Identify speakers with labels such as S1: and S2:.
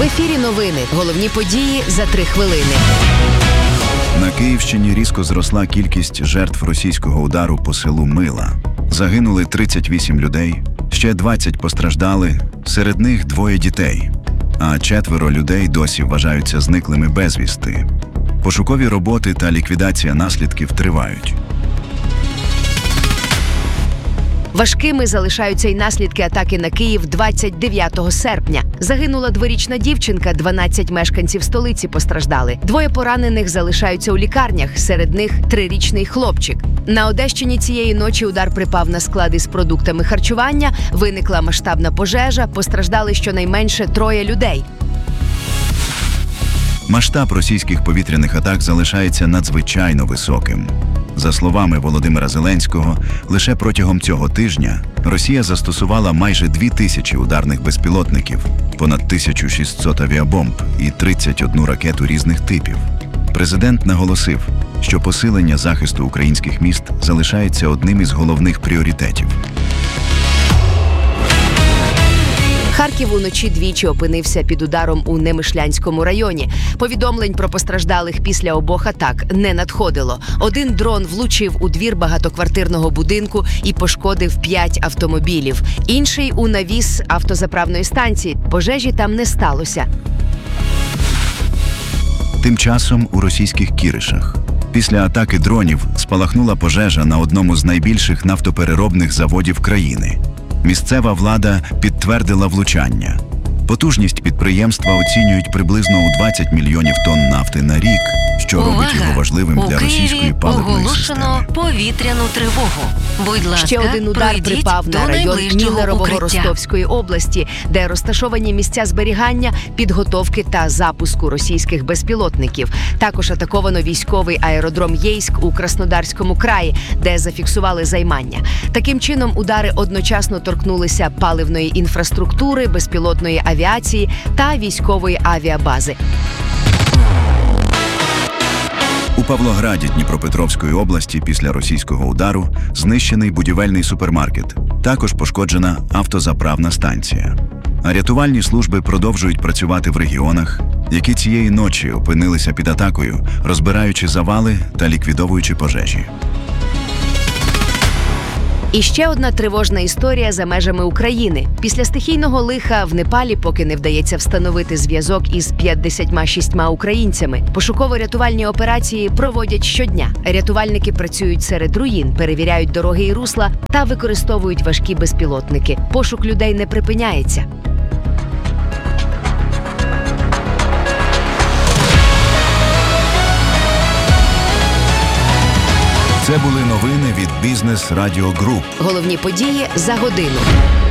S1: В ефірі новини. Головні події за 3 хвилини.
S2: На Київщині різко зросла кількість жертв російського удару по селу Мила. Загинули 38 людей, ще 20 постраждали, серед них 2 дітей. А 4 людей досі вважаються зниклими безвісти. Пошукові роботи та ліквідація наслідків тривають.
S1: Важкими залишаються й наслідки атаки на Київ 29 серпня. Загинула 2-річна дівчинка, 12 мешканців столиці постраждали. 2 поранених залишаються у лікарнях, серед них 3-річний хлопчик. На Одещині цієї ночі удар припав на склади з продуктами харчування, виникла масштабна пожежа, постраждали щонайменше 3 людей.
S2: Масштаб російських повітряних атак залишається надзвичайно високим. За словами Володимира Зеленського, лише протягом цього тижня Росія застосувала майже 2000 ударних безпілотників, понад 1600 авіабомб і 31 ракету різних типів. Президент наголосив, що посилення захисту українських міст залишається одним із головних пріоритетів.
S1: Харків уночі двічі опинився під ударом у Немишлянському районі. Повідомлень про постраждалих після обох атак не надходило. Один дрон влучив у двір багатоквартирного будинку і пошкодив 5 автомобілів. Інший – у навіс автозаправної станції. Пожежі там не сталося.
S2: Тим часом у російських Кіришах. Після атаки дронів спалахнула пожежа на одному з найбільших нафтопереробних заводів країни. Місцева влада підтвердила влучання. Потужність підприємства оцінюють приблизно у 20 мільйонів тонн нафти на рік, що робить його важливим для російської паливної системи.
S3: Оголошено повітряну тривогу. Будь ласка,
S1: ще один удар припав на район Міллерового Ростовської області, де розташовані місця зберігання, підготовки та запуску російських безпілотників. Також атаковано військовий аеродром Єйськ у Краснодарському краї, де зафіксували займання. Таким чином, удари одночасно торкнулися паливної інфраструктури, безпілотної авіації та військової авіабази.
S2: У Павлограді Дніпропетровської області після російського удару знищений будівельний супермаркет. Також пошкоджена автозаправна станція. А рятувальні служби продовжують працювати в регіонах, які цієї ночі опинилися під атакою, розбираючи завали та ліквідовуючи пожежі.
S1: І ще одна тривожна історія за межами України. Після стихійного лиха в Непалі поки не вдається встановити зв'язок із 56 українцями. Пошуково-рятувальні операції проводять щодня. Рятувальники працюють серед руїн, перевіряють дороги і русла та використовують важкі безпілотники. Пошук людей не припиняється.
S2: Це були новини від Бізнес Радіо Груп.
S1: Головні події за годину.